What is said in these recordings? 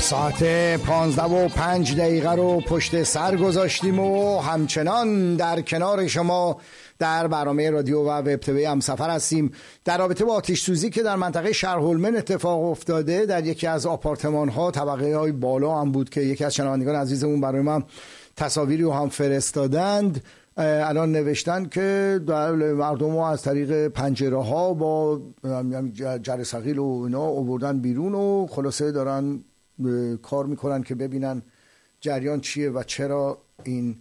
ساعت 15:05 رو پشت سر گذاشتیم و همچنان در کنار شما در برنامه رادیو و وب تیوی همسفر هستیم در رابطه با آتش سوزی که در منطقه شهرهلمن اتفاق افتاده. در یکی از آپارتمان ها طبقه های بالا هم بود که یکی از شنوندگان عزیزمون برای من تصاویری رو هم فرستادند. الان نوشتن که مردم ها از طریق پنجره ها با جرثقیل و اینا آوردن بیرون و خلاصه دارن کار میکنن که ببینن جریان چیه و چرا این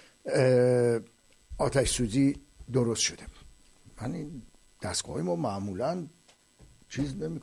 آتش سوزی درست شده. من این دستگاهی ما معمولا چیز نمیکنن،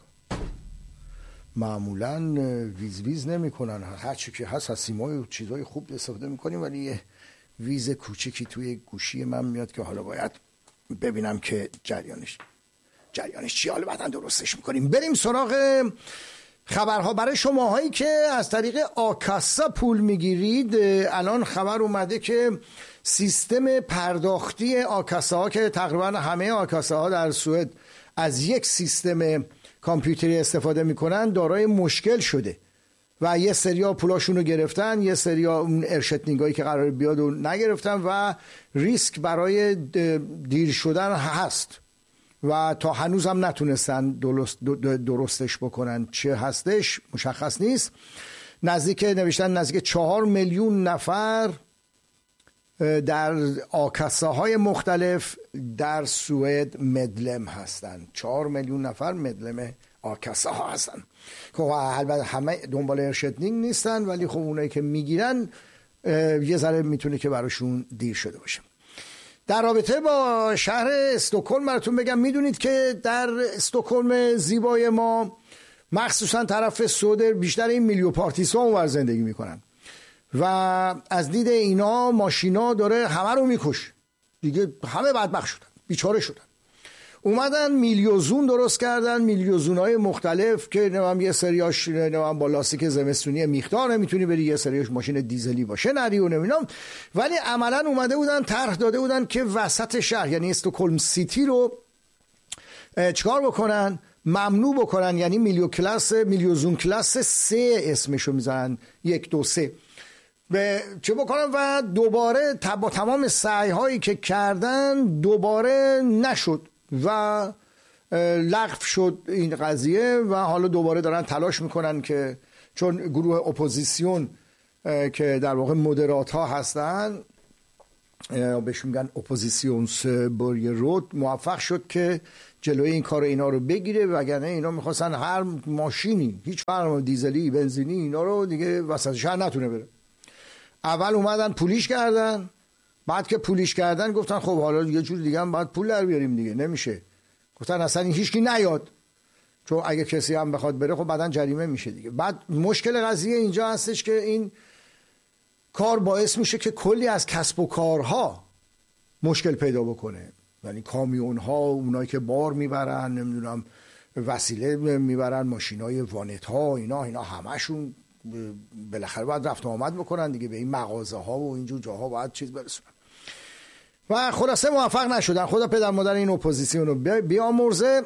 معمولا ویز نمیکنن، هر چی که هست از سیمای و چیزای خوب استفاده میکنیم، ولی یه ویز کوچیکی توی گوشی من میاد که حالا باید ببینم که جریانش چیه، حالا بعداً درستش میکنیم. بریم سراغ خبرها. برای شماهایی که از طریق آکاسا پول میگیرید، الان خبر اومده که سیستم پرداختی آکاسا ها که تقریبا همه آکاسا ها در سوئد از یک سیستم کامپیوتری استفاده میکنن دارای مشکل شده و یه سریا پولاشون رو گرفتن، یه سریا اون ارشتنینگایی که قرار بیاد رو نگرفتن و ریسک برای دیر شدن هست و تا هنوز هم نتونستن درستش بکنن. چه هستش مشخص نیست. نزدیک 4 میلیون نفر در آکاساهای مختلف در سوئد مدلم هستن. 4 میلیون نفر مدلم آکاساها هستن که البته همه دنبال ارشدنینگ نیستن، ولی خب اونایی که میگیرن یه ذره میتونه که براشون دیر شده باشه. در رابطه با شهر استکهلم براتون بگم، میدونید که در استکهلم زیبای ما مخصوصا طرف سودر بیشتر این میلیوپارتیستا اونور زندگی میکنن و از دید اینا ماشینا داره همه رو میکش دیگه، همه بدبخت شدن، بیچاره شدن. اومدن میلیوزون درست کردن، میلیوزونای مختلف که نمیم یه سریاش نمیم با لاستیک زمستونی میختار نمیتونی بری، یه سریاش ماشین دیزلی باشه نری و نمینم، ولی عملا اومده بودن طرح داده بودن که وسط شهر یعنی استکهلم سیتی رو چکار بکنن؟ ممنوع بکنن، یعنی میلیوزون کلاس 3 اسمشو میزنن، 1 2 3 چه بکنن و دوباره با تمام سعی هایی که کردن دوباره نشد و لغو شد این قضیه و حالا دوباره دارن تلاش میکنن که چون گروه اپوزیسیون که در واقع مودرات ها هستن بهشون میگن اپوزیسیونس بورگرود، موفق شد که جلوی این کار اینا رو بگیره، وگرنه اینا میخواستن هر ماشینی هیچ فرق دیزلی بنزینی اینا رو دیگه وسط شهر نتونه بره. اول اومدن پولیش کردن، بعد که پولیش کردن گفتن خب حالا یه جور دیگه هم باید پول در بیاریم دیگه، نمیشه. گفتن اصلا این هیچکی نیاد، چون اگه کسی هم بخواد بره خب بعدن جریمه میشه دیگه. بعد مشکل قضیه اینجا هستش که این کار باعث میشه که کلی از کسب و کارها مشکل پیدا بکنه، یعنی کامیون ها، اونایی که بار میبرن، نمیدونم وسیله میبرن، ماشینای وانت ها، اینا همشون بالاخره باید رفت و آمد بکنن دیگه، به این مغازه ها و اینجور جاها باید چیز برسونن و خلاصه موفق نشدن. خدا پدر مادر این اپوزیسیون رو بیامرزه.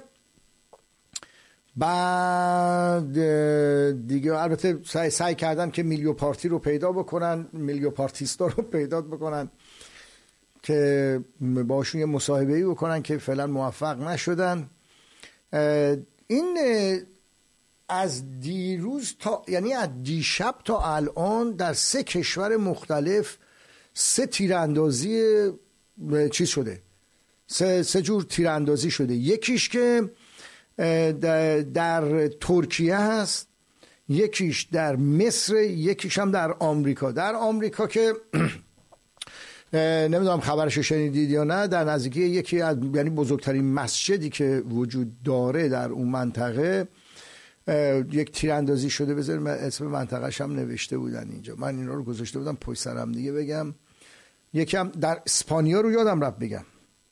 بعد دیگه البته سعی کردن که میلیوپارتی رو پیدا بکنن، میلیوپارتیستا رو پیدا بکنن که باشون یه مصاحبه‌ای بکنن که فعلا موفق نشدن. این از دیروز تا یعنی از دیشب تا الان در 3 کشور مختلف 3 تیراندازی چیز شده، 3 جور تیراندازی شده. یکیش که در ترکیه هست، یکیش در مصر، یکیش هم در آمریکا. در آمریکا که نمیدونم خبرشو شنیدید یا نه، در نزدیکی یکی از یعنی بزرگترین مسجدی که وجود داره در اون منطقه یک تیراندازی شده. بذارید من اسم منطقه‌ش هم نوشته بودن اینجا، من اینا رو گذاشته بودم پشت سرم دیگه بگم. یکم در اسپانیا رو یادم رفت بگم،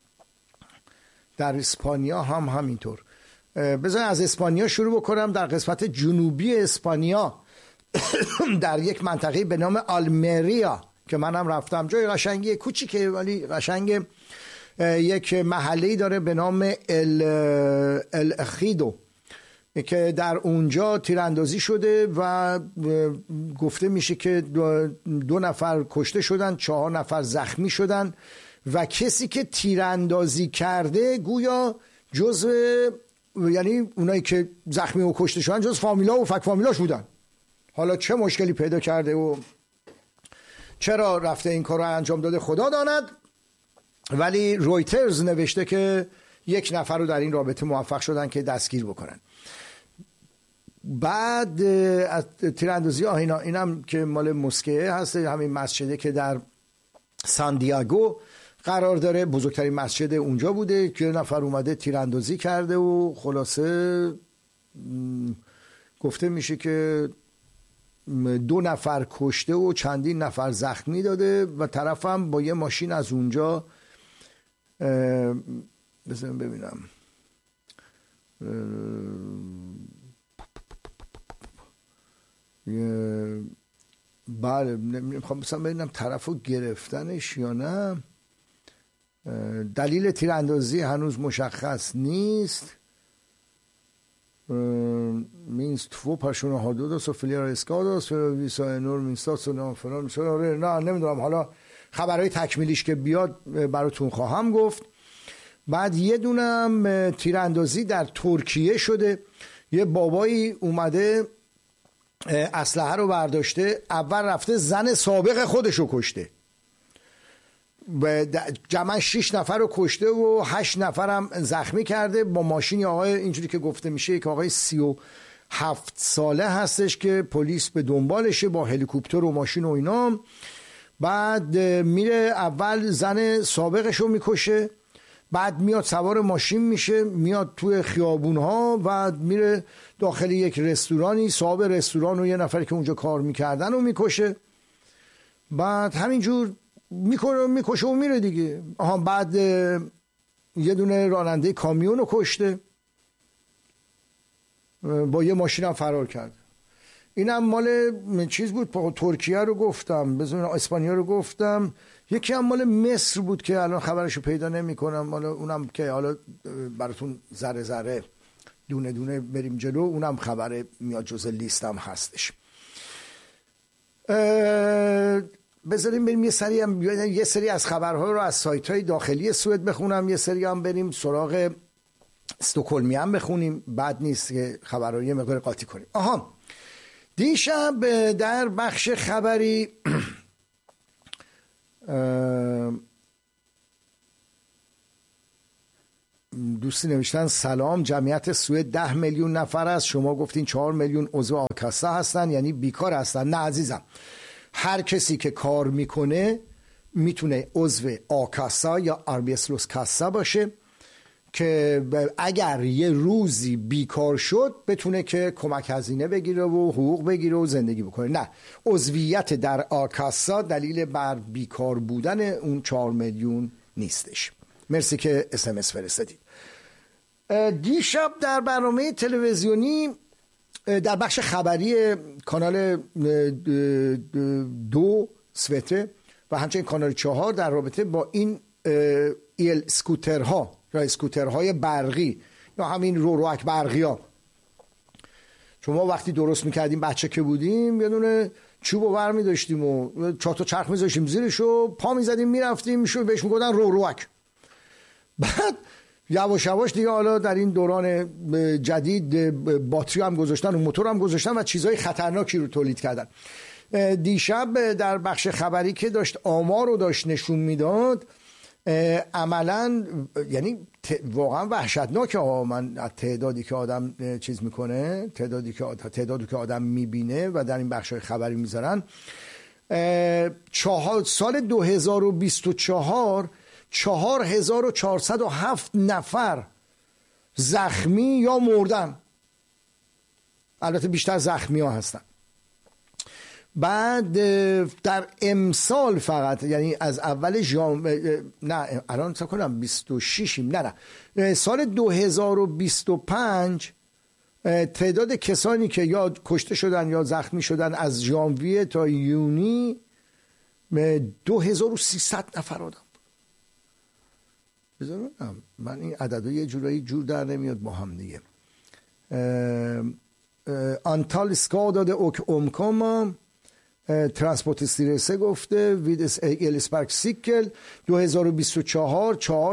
در اسپانیا هم همینطور. بذارید از اسپانیا شروع بکنم. در قسمت جنوبی اسپانیا در یک منطقه به نام آلمریا که منم رفتم، جای قشنگی کوچیکه ولی قشنگ، یک محله‌ای داره به نام الاخیدو. که در اونجا تیراندازی شده و گفته میشه که 2 نفر کشته شدن، 4 نفر زخمی شدن و کسی که تیراندازی کرده گویا جزء، یعنی اونایی که زخمی و کشته شدن جز فامیلا و فک فامیلاش بودن. حالا چه مشکلی پیدا کرده و چرا رفته این کار رو انجام داده خدا داند، ولی رویترز نوشته که 1 نفر رو در این رابطه موفق شدن که دستگیر بکنن. بعد از تیراندازی اینم که مال مسکه هست، همین مسجده که در سان دیاگو قرار داره، بزرگترین مسجد اونجا بوده که 1 نفر اومده تیراندازی کرده و خلاصه گفته میشه که 2 نفر کشته و چندین نفر زخمی داده و طرفم با یه ماشین از اونجا بذارم ببینم بله میخوام مثلا ببینم طرفو گرفتنش یا نه. دلیل تیراندازی هنوز مشخص نیست. minst 2 personer har dödats och flera skadats för vissa enorm insats نه نمیدونم، حالا خبرهای تکمیلیش که بیاد براتون خواهم گفت. بعد یه دونم تیراندازی در ترکیه شده، یه بابایی اومده اسلحه رو برداشته، اول رفته زن سابق خودش رو کشته، جمعا 6 نفر رو کشته و 8 نفر هم زخمی کرده با ماشین. آقای اینجوری که گفته میشه که آقای 37 ساله هستش که پلیس به دنبالشه با هلیکوپتر و ماشین و اینا. بعد میره اول زن سابقش رو میکشه، بعد میاد سوار ماشین میشه، میاد توی خیابون ها و میره داخل یک رستورانی، صاحب رستوران و یه نفری که اونجا کار میکردن رو میکشه. بعد همینجور میکشه و میره دیگه. بعد یه دونه راننده کامیون رو کشته، با یه ماشین هم فرار کرد. اینم مال چیز بود، ترکیه رو گفتم، بذارین اسپانیا رو گفتم، یکی هم مال مصر بود که الان خبرشو پیدا نمی کنم. حالا اونم که حالا براتون ذره ذره دونه دونه بریم جلو، اونم خبر میاد جزء لیستم هستش. بذاریم بریم یه سری از خبرها رو از سایت‌های داخلی سوئد بخونم، یه سری هم بریم سراغ استکهلمی هم بخونیم. بد نیست که خبرها رو یه مقدار قاطی کنیم. دیشب در بخش خبری دوستی نوشتن سلام، جمعیت سوئد 10 میلیون نفر است، شما گفتین 4 میلیون عضو آکاسا هستن، یعنی بیکار هستن. نه عزیزم، هر کسی که کار میکنه میتونه عضو آکاسا یا آربیسلوس کاسا باشه که اگر یه روزی بیکار شد بتونه که کمک هزینه بگیره و حقوق بگیره و زندگی بکنه. نه، عضویت در آکاسا دلیل بر بیکار بودن اون 4 میلیون نیستش. مرسی که SMS فرستادید. دیشب در برنامه تلویزیونی در بخش خبری کانال 2 سوته و همچنین کانال 4 در رابطه با این ایل اسکوترها یا اسکوترهای برقی یا همین روروک برقی ها، شما وقتی درست میکردیم بچه که بودیم یه دونه چوب و برمی داشتیم و 4 تا چرخ میذاشتیم زیرش و پا میزدیم میرفتیم بهش میگفتن روروک. بعد یواش یواش دیگه حالا در این دوران جدید باتری هم گذاشتن و موتور هم گذاشتن و چیزهای خطرناکی رو تولید کردن. دیشب در بخش خبری که داشت آمار رو داشت نشون میداد، عملا یعنی واقعا وحشتناکه. من از تعدادی که آدم چیز میکنه، تعدادی که آدم میبینه و در این بخش خبری میذارن، سال 2024 4407 نفر زخمی یا مردن، البته بیشتر زخمی ها هستن. بعد در امسال فقط، یعنی از اول نه الان تا کنم 26 نه سال 2025 تعداد کسانی که یا کشته شدن یا زخمی شدن از ژانویه تا یونی 2300 نفر آدم. بذارم من این عددو یه جورایی جور در نمیاد با هم دیگه. antal skadade och omkomna ترانسپورتستیرسه گفته وید السپرک سیکل 2024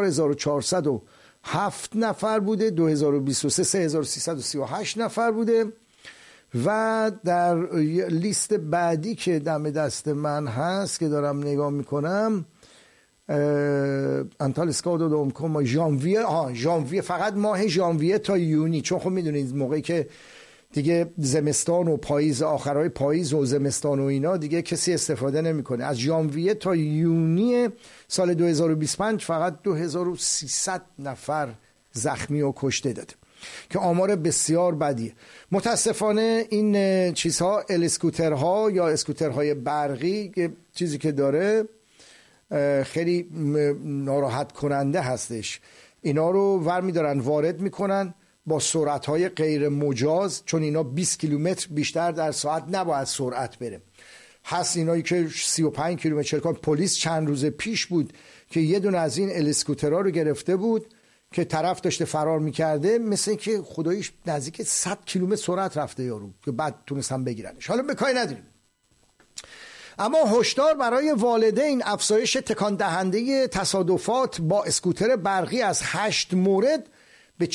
4407 نفر بوده، 2023 3338 نفر بوده و در لیست بعدی که دم دست من هست که دارم نگاه میکنم انتال اسکادو دوم کما ژانویه فقط ماه ژانویه تا یونی، چون خب میدونید موقعی که دیگه زمستان و پاییز آخرای پاییز و زمستان و اینا دیگه کسی استفاده نمیکنه. از ژانویه تا یونی سال 2025 فقط 2300 نفر زخمی و کشته داده که آمار بسیار بدیه. متاسفانه این چیزها الاسکوترها یا اسکوترهای برقی چیزی که داره خیلی ناراحت کننده هستش. اینا رو ور میدارن وارد میکنن با سرعت‌های غیر مجاز، چون اینا 20 کیلومتر بیشتر در ساعت نباید سرعت بره. هست اینایی که 35 کیلومتر 40 کیلومتر. پلیس چند روز پیش بود که یه دونه از این الاسکوترها رو گرفته بود که طرف داشته فرار میکرده، مثل این که خداییش نزدیک 100 کیلومتر سرعت رفته یارو که بعد تونستن بگیرنش. حالا به کاری نداریم، اما هشدار برای والدین: افزایش تکان دهنده تصادفات با اسکوتر برقی از 8 مورد به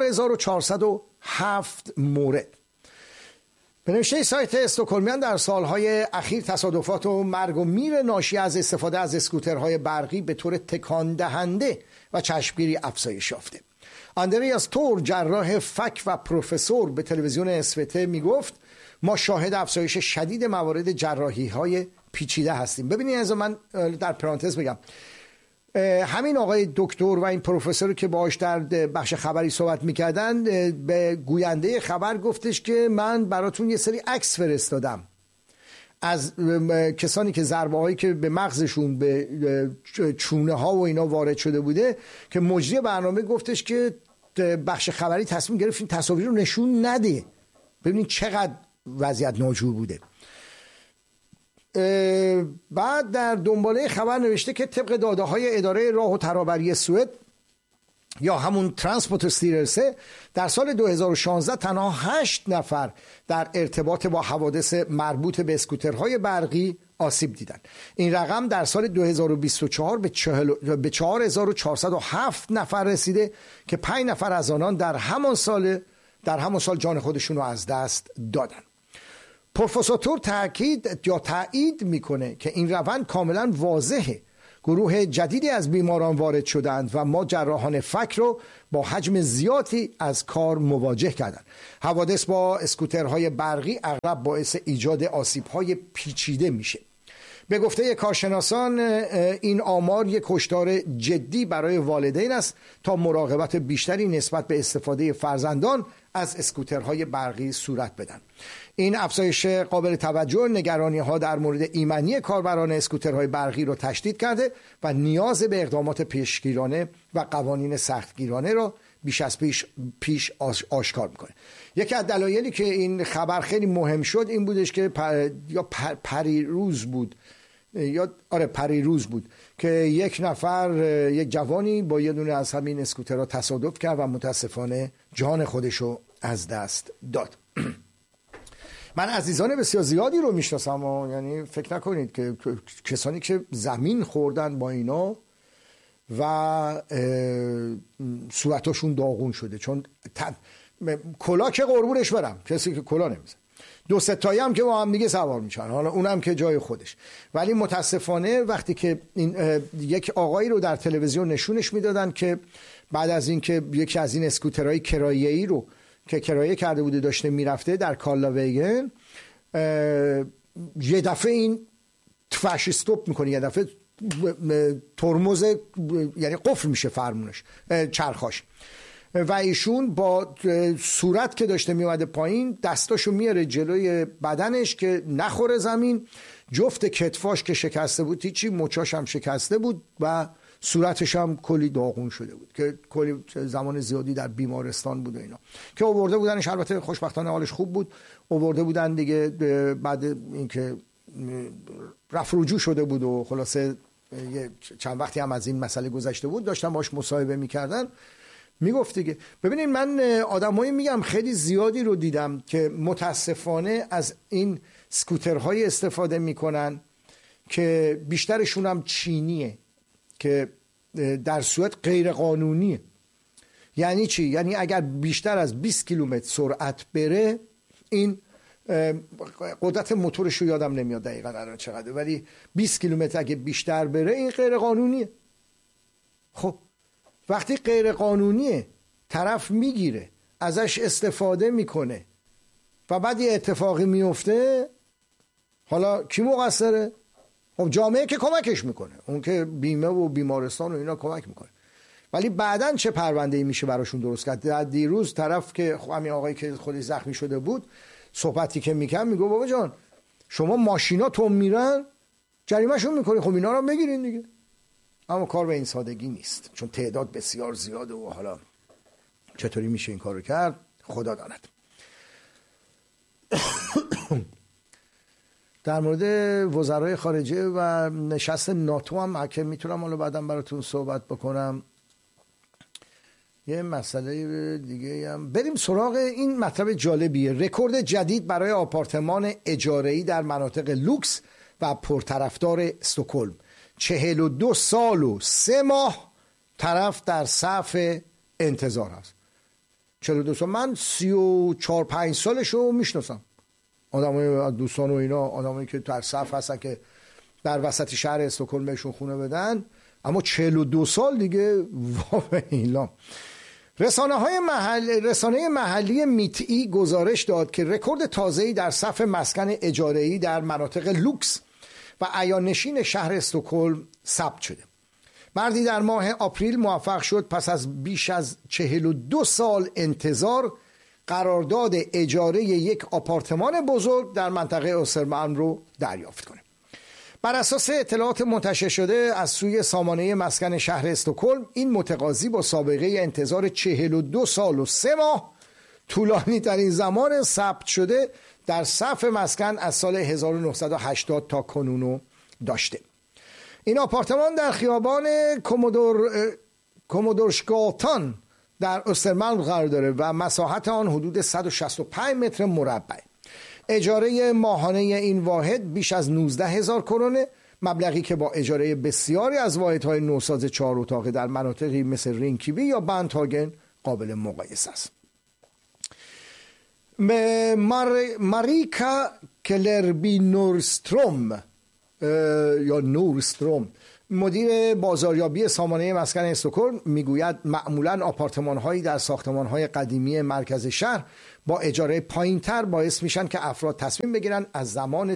4407 مورد. به نوشته سایت استکهلمیان در سالهای اخیر تصادفات و مرگ و میر ناشی از استفاده از اسکوترهای برقی به طور تکان دهنده و چشمگیری افزایش یافته. اندریاس تور، جراح فک و پروفسور، به تلویزیون اسوته میگفت ما شاهد افزایش شدید موارد جراحی های پیچیده هستیم. ببینید، از من در پرانتز بگم، همین آقای دکتر و این پروفسور که باهاش در بخش خبری صحبت میکردن به گوینده خبر گفتش که من براتون یه سری عکس فرستادم از کسانی که ضربه هایی که به مغزشون به چونه ها و اینا وارد شده بوده که مجری برنامه گفتش که بخش خبری تصمیم گرفت این تصاویر رو نشون نده. ببینید چقدر وضعیت ناجور بوده. بعد در دنباله خبر نوشته که طبق داده های اداره راه و ترابری سوئد یا همون ترانسپورتستیرسه در سال 2016 تنها 8 نفر در ارتباط با حوادث مربوط به اسکوترهای برقی آسیب دیدند. این رقم در سال 2024 به 4407 نفر رسیده که 5 نفر از آنان در همان سال جان خودشون رو از دست دادن. پروفسور تور تأیید میکنه که این روند کاملا واضحه. گروه جدیدی از بیماران وارد شدند و ما جراحان فک رو با حجم زیادی از کار مواجه کردند. حوادث با اسکوترهای برقی اغلب باعث ایجاد آسیب‌های پیچیده میشه. به گفته کارشناسان این آمار یک هشدار جدی برای والدین است تا مراقبت بیشتری نسبت به استفاده فرزندان از اسکوترهای برقی صورت بدن. این افزایش قابل توجه نگرانی‌ها در مورد ایمنی کاربران اسکوترهای برقی را تشدید کرده و نیاز به اقدامات پیشگیرانه و قوانین سختگیرانه را بیش از پیش آشکار میکنه. یکی از دلایلی که این خبر خیلی مهم شد این بودش که پریروز بود که یک جوانی با یه دونه از همین اسکوترها تصادف کرد و متاسفانه جان خودشو از دست داد. من عزیزان بسیار زیادی رو میشناسم، یعنی فکر نکنید که کسانی که زمین خوردن با اینا و صورتاشون داغون شده، چون کلا که قربونش برم، کسی که کلا نمیزن، 2-3 تایی هم که با هم دیگه سوار میشن، حالا اونم که جای خودش. ولی متاسفانه وقتی که یک آقایی رو در تلویزیون نشونش میدادن که بعد از اینکه یکی از این اسکوترهای کرایه‌ای رو که کرایه کرده بوده داشته میرفته در کالاویگن، یه دفعه این تفش استوب میکنه، یه دفعه ترمز، یعنی قفل میشه فرمونش، چرخاش، و ایشون با صورت که داشته میومده پایین دستاشو میاره جلوی بدنش که نخوره زمین، جفت کتفاش که شکسته بود هیچی، مچاش هم شکسته بود و صورتش هم کلی داغون شده بود که کلی زمان زیادی در بیمارستان بود و اینا که آورده بودنش. البته خوشبختانه حالش خوب بود، آورده بودن دیگه، بعد اینکه رفع رجوع شده بود و خلاصه چند وقتی هم از این مسئله گذشته بود، داشتن باش مصاحبه میکردن. میگفت دیگه. ببینید من آدمایی میگم خیلی زیادی رو دیدم که متاسفانه از این سکوترهای استفاده میکنن که بیشترشون هم چینیه که در صورت غیر قانونیه. یعنی چی؟ یعنی اگر بیشتر از 20 کیلومتر سرعت بره، این قدرت موتورش رو یادم نمیاد دقیقاً الان چقدره، ولی 20 کیلومتر اگه بیشتر بره این غیر قانونیه. خب وقتی غیر قانونیه، طرف میگیره ازش استفاده میکنه و بعد یه اتفاقی میفته، حالا کی مقصره؟ خب جامعه که کمکش میکنه، اون که بیمه و بیمارستان و اینا کمک میکنه، ولی بعدن چه پرونده‌ای میشه براشون درست کرد؟ در دیروز طرف که همین آقایی که خودش زخمی شده بود صحبتی که میکنم، میگه بابا جان شما ماشیناتون میرن جریمه‌شون میکنی، خب اینا رو بگیرین دیگه. اما کار به این سادگی نیست، چون تعداد بسیار زیاده و حالا چطوری میشه این کارو کرد خدا داند. در مورد وزرای خارجه و نشست ناتو هم که میتونم حالا بعدم براتون صحبت بکنم. یه مسئله دیگه هم بریم سراغ این مطلب جالبیه. رکورد جدید برای آپارتمان اجاره‌ای در مناطق لوکس و پرطرفدار استکهلم. 42 سال و 3 ماه طرف در صف انتظار هست. 42 سال. من 34-5 سالشو میشناسم، آدمای دوستان و اینا، آدمایی که در صف هستن که در وسط شهر استکهلم بهشون خونه بدن، اما 42 سال دیگه والا. رسانه محلی میتئی گزارش داد که رکورد تازه‌ای در صف مسکن اجاره‌ای در مناطق لوکس و عیان‌نشین شهر استکهلم ثبت شده. مردی در ماه آپریل موفق شد پس از بیش از 42 سال انتظار قرارداد اجاره یک آپارتمان بزرگ در منطقه اوسترمالم رو دریافت کنه. بر اساس اطلاعات منتشر شده از سوی سامانه مسکن شهر استکهلم، این متقاضی با سابقه انتظار 42 سال و 3 ماه طولانی ترین زمان ثبت شده در صف مسکن از سال 1980 تا کنونو داشته. این آپارتمان در خیابان کومودورشگاتان در اوسترمالم قرار داره و مساحت آن حدود 165 متر مربع. اجاره ماهانه این واحد بیش از 19,000 کرونه، مبلغی که با اجاره بسیاری از واحدهای نوساز 4 اتاقه در مناطقی مثل رینکیبی یا بندهاگن قابل مقایسه است. ماریکا کلربی نورستروم یا نورستروم، مدیر بازاریابی سامانه مسکن استکهلم، میگوید معمولاً آپارتمان‌هایی در ساختمان‌های قدیمی مرکز شهر با اجاره پایین‌تر باعث میشن که افراد تصمیم بگیرن از زمان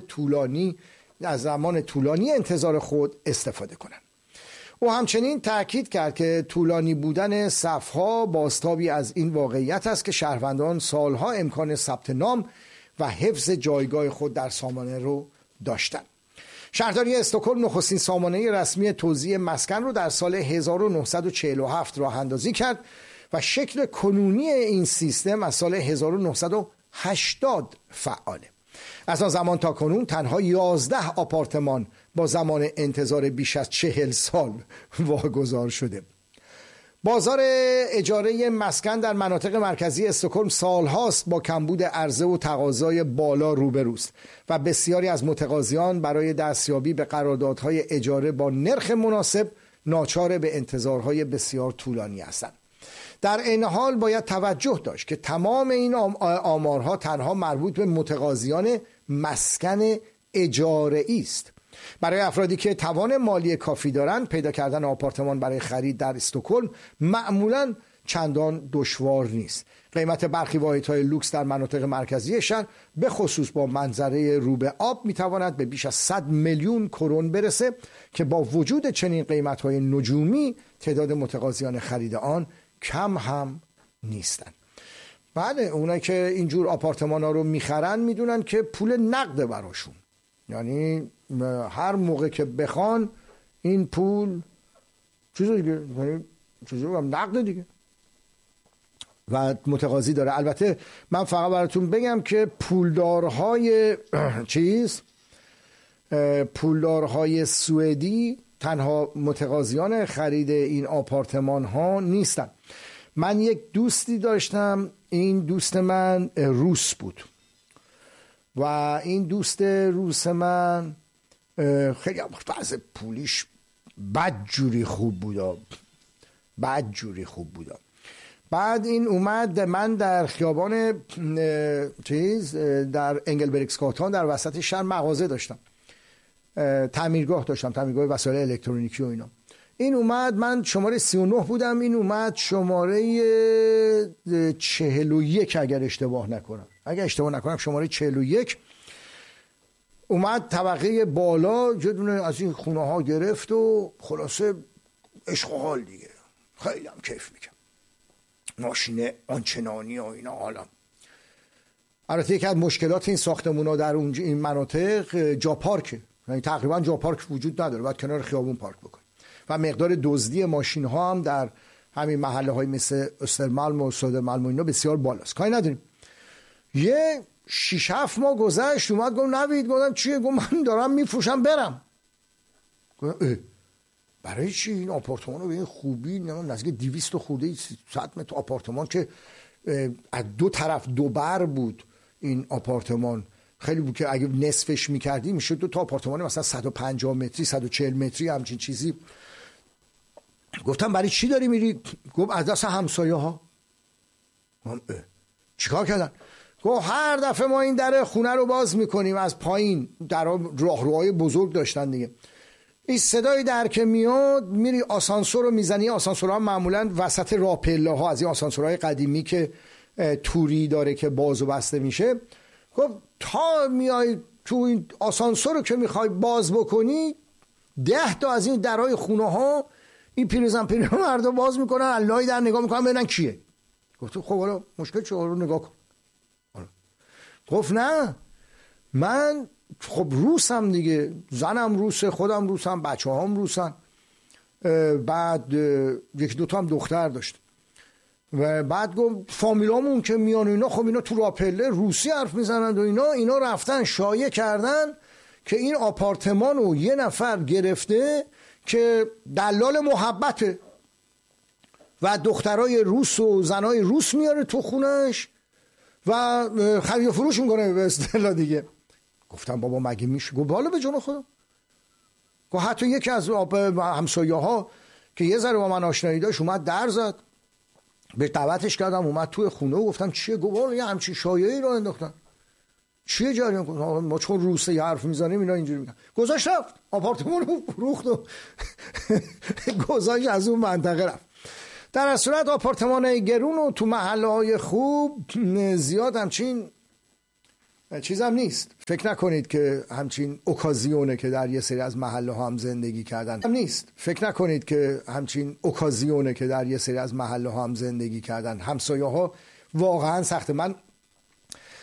طولانی انتظار خود استفاده کنند. او همچنین تأکید کرد که طولانی بودن صف‌ها بازتابی از این واقعیت است که شهروندان سالها امکان ثبت نام و حفظ جایگاه خود در سامانه رو داشتند. شهرداری استکهلم نخستین سامانه رسمی توزیع مسکن رو در سال 1947 راه اندازی کرد و شکل کنونی این سیستم از سال 1980 فعاله. از آن زمان تا کنون تنها 11 آپارتمان با زمان انتظار بیش از 40 سال واگذار شده. بازار اجاره مسکن در مناطق مرکزی استکهلم سالهاست با کمبود عرضه و تقاضای بالا روبروست و بسیاری از متقاضیان برای دستیابی به قراردادهای اجاره با نرخ مناسب ناچار به انتظارهای بسیار طولانی هستند. در این حال باید توجه داشت که تمام این آمارها تنها مربوط به متقاضیان مسکن اجاره‌ای است. برای افرادی که توان مالی کافی دارند، پیدا کردن آپارتمان برای خرید در استکهلم معمولاً چندان دشوار نیست. قیمت برخی واحدهای لوکس در مناطق مرکزی شهر به خصوص با منظره رو به آب میتواند به بیش از 100 میلیون کرون برسه که با وجود چنین قیمت‌های نجومی تعداد متقاضیان خرید آن کم هم نیستند. بله، اونایی که اینجور آپارتمان‌ها رو میخرن میدونن که پول نقده براشون، یعنی هر موقع که بخوان این پول چیزی دیگه، یعنی چیزی نقده دیگه و متقاضی داره. البته من فقط براتون بگم که پولدارهای سوئدی تنها متقاضیان خرید این آپارتمان ها نیستن. من یک دوستی داشتم، این دوست من روس بود و این دوست روس من خیلی وضع پولیش بدجوری خوب بود. بعد این اومد، من در خیابان در انگلبرگسگاتان در وسط شهر مغازه داشتم، تعمیرگاه داشتم، تعمیرگاه وسایل الکترونیکی و اینا. این اومد، من شماره 39 بودم، این اومد شماره 41 اگر اشتباه نکنم شماره 41 اومد، طبقه بالا یه دونه از این خونه ها گرفت و خلاصه عشق و حال دیگه، خیلی هم کیف میکنم، ماشین آنچنانی و اینا. حالا البته یکی از مشکلات این ساختمون ها در اونجا این مناطق جا پارکه، یعنی تقریبا جا پارک وجود نداره، باید کنار خیابون پارک بکنی و مقدار دزدی ماشین ها هم در همین محله های مثل استرمالم و سودرمالم و اینا بسیار بالاست. کاری نداریم. یه 6-7 ماه گذشت، اومد گفت نوید، گفتم چیه؟ گفت من دارم میفروشم برم. گفتم برای چی؟ این آپارتمان رو به این خوبی، نزدیک 200 خورده 100 متر آپارتمان که از دو طرف دو بر بود این آپارتمان، خیلی بود که اگه نصفش میکردی میشد 2 تا آپارتمان مثلا 150 متری 140 متری همچین چیزی. گفتم برای چی داری میری؟ گفت از دست همسایه ها. چیکار کردن؟ گفت هر دفعه ما این در خونه رو باز میکنیم از پایین، در راهروهای بزرگ داشتن دیگه، این صدای در که میاد میری آسانسور رو میزنی. آسانسورها معمولا وسط راه پله ها، از این آسانسورهای قدیمی که توری داره که باز و بسته میشه. خب تا میای تو این آسانسور رو که میخوای باز بکنی، 10 تا از این درهای خونه ها این پیرزن رو هر دو باز میکنن، اللهی در نگاه میکنن ببینن کیه. گفت خب حالا مشکل چه، رو نگاه کن. گفت نه، من خب روسم دیگه، زنم روسه، خودم روسم، بچه هم روسن، بعد 1-2 تا هم دختر داشت و بعد گفت فامیلامون که میان اینا، خب اینا تو راپله روسی حرف میزنند و اینا رفتن شایعه کردن که این آپارتمان رو یه نفر گرفته که دلال محبته و دخترای روس و زنای روس میاره تو خونش و خرید و فروش میکنه به اصطلاح دیگه. گفتم بابا مگه میشه؟ گفت بالا به جون خودم. گفت حتی یکی از همسایه ها که یه ذره با من آشنایی داشت اومد در زد، به دعوتش کردم اومد توی خونه و گفتم چیه؟ گفت والا یه همچین شایعه‌ای رو انداختن. چیه جریان؟ گفتم ما چون روسه یه حرف میزنیم اینا اینجوری میگن. گذاشت رفت آپارتمان رو فروخت و گذاشت از اون منطقه رفت. در اصل صورت آپارتمان گرون و تو محله های خوب زیاد همچین چیزم نیست. فکر نکنید که همچین اوکازیونه که در یه سری از محله ها هم زندگی کردن نیست. فکر نکنید که همچین اوکازیونه که در یه سری از محله ها هم زندگی کردن. همسایه ها واقعا سخته. من